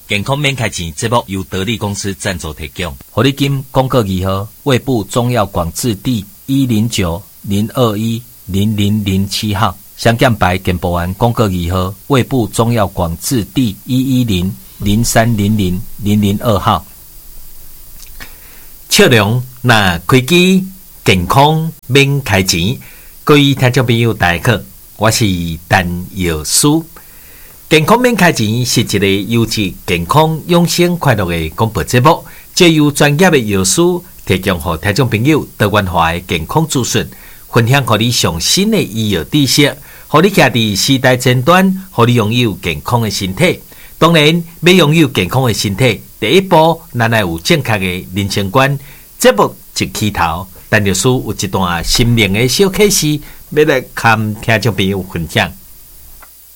健康免开钱节目由得力公司赞助提供。 活力金公告2号，卫部中药广字第109-021-0007号，香港牌健保丸公告2号，卫部中药广字第110-0300-002号。 笑容那开机，健康免开钱。各位听众朋友，大家好，我是陈药师。健康免开钱是一个优质健康养生快乐的广播节目，借由专业的药师提供给听众朋友多元化的健康资讯，分享给你上新的医药知识，让你站在时代前端，让你拥有健康的身体。当然，要拥有健康的身体，第一步咱要有正确的人生观。节目一起头，陈药师有一段心灵的小启示，要来跟听众朋友分享。